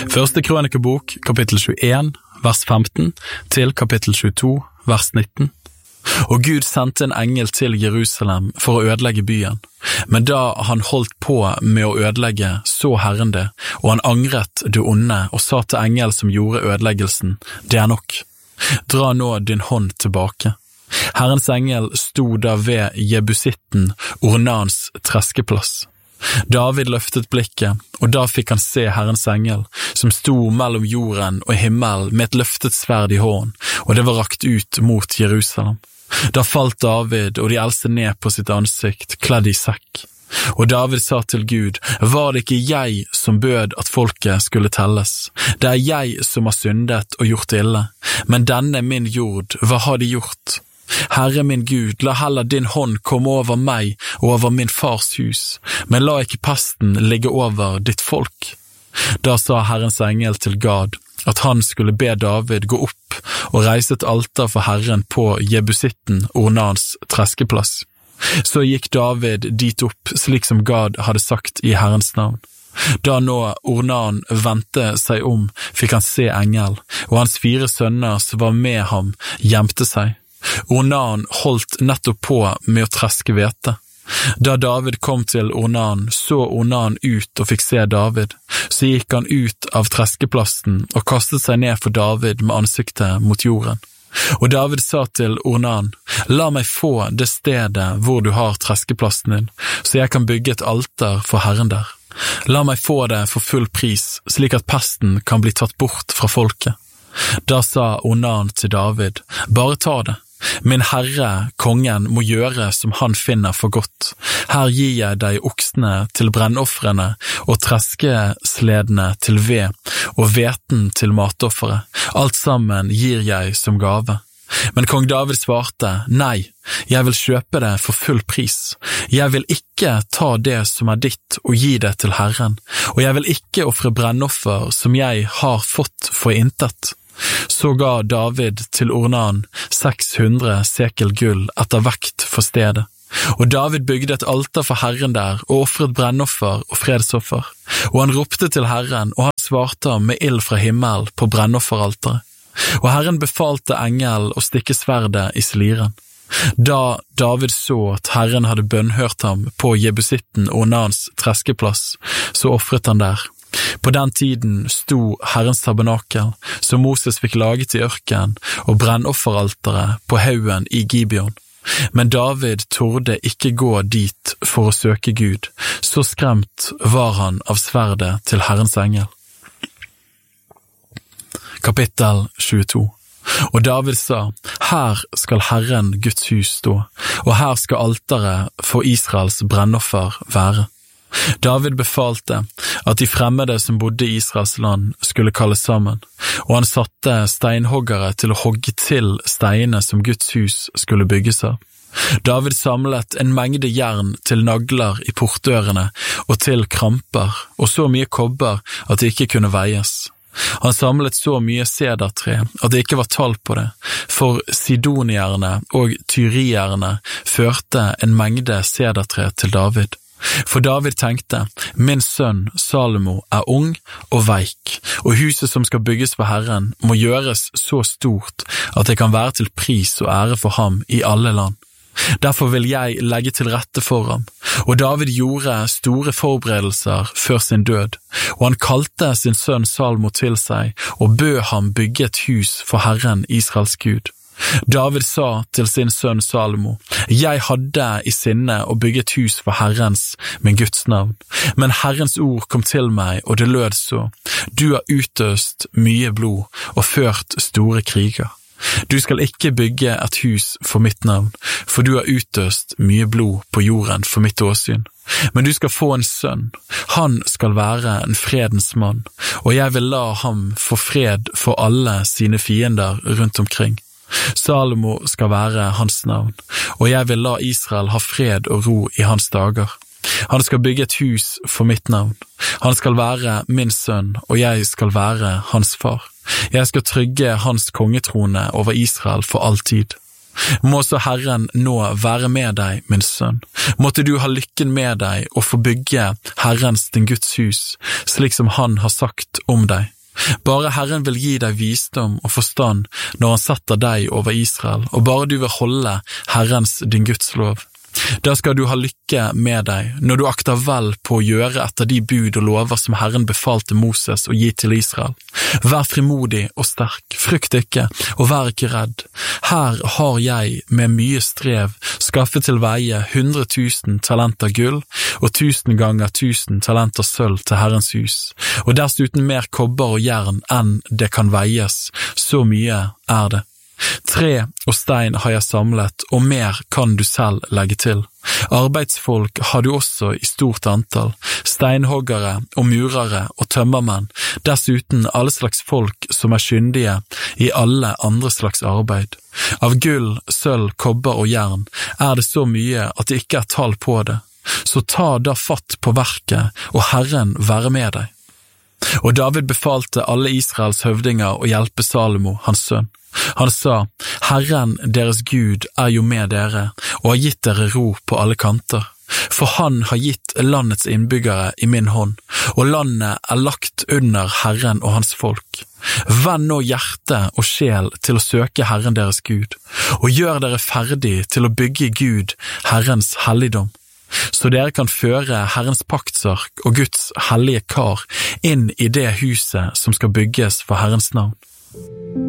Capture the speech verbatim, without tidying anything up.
Første Krønikebok, kapittel tjueen, vers femten, til kapittel tjueto, vers nitten. Og Gud sendte en engel til Jerusalem for å ødelegge byen, men da han holdt på med å ødelegge, så Herren det, og han angret det onde og sa til engel som gjorde ødeleggelsen, det er nok. Dra nå din hånd tilbake. Herrens engel stod da ved Jebusitten, Ornans treskeplass. David løftet blikket, og da fikk han se Herrens engel, som stod mellom jorden og himmelen med et løftet sverd i hånden, og det var rakt ut mot Jerusalem. Da falt David og de eldste ned på sitt ansikt, kledd i sekk. Og David sa til Gud, var det ikke jeg som bød at folket skulle telles? Det er jeg som har syndet og gjort ille, men denne min jord, hva har de gjort? Herre min Gud, la heller din hånd komme over meg og over min fars hus, men la ikke pesten ligge over ditt folk. Da sa Herrens engel til Gad at han skulle be David gå opp og reise et alter for Herren på Jebusitten, Ornans treskeplass. Så gikk David dit opp, slik som Gad hadde sagt i Herrens navn. Da nå Ornan vendte seg om, fikk han se engel, og hans fire sønner som var med ham gjemte seg. Ornan holdt nettopp på med å treske hvete. Da David kom til Ornan, så Ornan ut og fikk se David. Så gikk han ut av treskeplassen og kastet seg ned for David med ansiktet mot jorden. Og David sa til Ornan, la meg få det stedet hvor du har treskeplassen din, så jeg kan bygge et alter for Herren der. La meg få det for full pris, slik at pesten kan bli tatt bort fra folket. Da sa Ornan til David, bare ta det. Min herre, kongen, må gjøre som han finner for godt. Her gir jeg deg oksene til brennoffrene og treskesledene til ved og hveten til matoffere. Alt sammen gir jeg som gave. Men kong David svarte, nei, jeg vil kjøpe det for full pris. Jeg vil ikke ta det som er ditt og gi det til Herren, og jeg vil ikke offre brennoffer som jeg har fått for intet. Så ga David til Ornan seks hundre sekel gull etter vekt for stedet. Og David bygde et alter for Herren der og offret brennoffer og fredsoffer. Og han ropte til Herren, og han svarte ham med ild fra himmel på brennofferalteret. Og Herren befalte engel å stikke sverdet i sliren. Da David så at Herren hadde bønnhørt ham på Jebusitten Ornans treskeplass, så offret han der. På den tiden sto Herrens tabernakel, som Moses fikk laget i ørken, og brennofferalteret på haugen i Gibeon. Men David torde ikke gå dit for å søke Gud, så skremt var han av sverdet til Herrens engel. Kapittel tjueto. Og David sa, her skal Herren Guds hus stå, og her skal alteret for Israels brennoffer være. David befalte at de fremmede som bodde i Israels land skulle kalles sammen, og han satte steinhoggere til å hogge til steinene som Guds hus skulle bygges av. David samlet en mengde jern til nagler i portdørene og til kramper, og så mye kobber at det ikke kunne veies. Han samlet så mye sedertre at det ikke var tall på det, for sidonierne og tyrierne førte en mengde sedertre til David. For David tenkte, min sønn Salomo er ung og veik, og huset som skal bygges for Herren må gjøres så stort at det kan være til pris og ære for ham i alle land. Derfor vil jeg legge til rette for ham. Og David gjorde store forberedelser før sin død, og han kalte sin sønn Salomo til seg og bød ham bygge et hus for Herren Israels Gud. David sa til sin sønn Salomo, jeg hadde i sinne å bygge et hus for Herrens, min Guds navn, men Herrens ord kom til meg, og det lød så, du har utøst mye blod og ført store kriger. Du skal ikke bygge et hus for mitt navn, for du har utøst mye blod på jorden for mitt åsyn. Men du skal få en sønn, han skal være en fredens mann, og jeg vil la ham få fred for alle sine fiender rundt omkring. Salomo skal være hans navn, og jeg vil la Israel ha fred og ro i hans dager. Han skal bygge et hus for mitt navn. Han skal være min sønn, og jeg skal være hans far. Jeg skal trygge hans kongetrone over Israel for all tid. Må så Herren nå være med deg, min sønn. Måtte du ha lykken med deg og få bygge Herrens din Guds hus, slik som han har sagt om deg. Bare Herren vil gi deg visdom og forstand når han setter deg over Israel, og bare du vil holde Herrens din Guds lov. Da skal du ha lykke med deg, når du akter vel på å gjøre etter de bud og lover som Herren befalte Moses å gi til Israel. Vær frimodig og sterk, frykt ikke, og vær ikke redd. Her har jeg med mye strev skaffet til veie hundre tusen talenter gull, og tusen ganger tusen talenter sølv til Herrens hus, og dessuten mer kobber og jern enn det kan veies, så mye er det. Tre og stein har jeg samlet, og mer kan du selv legge til. Arbeidsfolk har du også i stort antall, steinhoggere og murere og tømmermenn, dessuten alle slags folk som er kyndige i alle andre slags arbeid. Av gull, sølv, kobber og jern er det så mye at det ikke er tall på det. Så ta da fatt på verket, og Herren være med deg. Og David befalte alle Israels høvdinger å hjelpe Salomo, hans sønn. Han sa, Herren deres Gud er jo med dere, og har gitt dere ro på alle kanter. For han har gitt landets innbyggere i min hånd, og landet er lagt under Herren og hans folk. Vend nå hjerte og sjel til å søke Herren deres Gud, og gjør dere ferdig til å bygge Gud, Herrens helligdom. Så dere kan føre Herrens paktsark og Guds hellige kar inn i det huset som skal bygges for Herrens navn.